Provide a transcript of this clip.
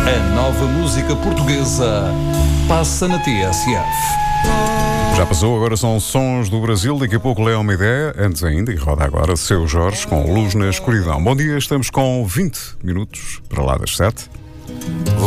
A nova música portuguesa passa na TSF. Já passou, agora são Sons do Brasil. Daqui a pouco lê uma ideia, antes ainda, e roda agora Seu Jorge com Luz na Escuridão. Bom dia, estamos com 20 minutos para lá das 7.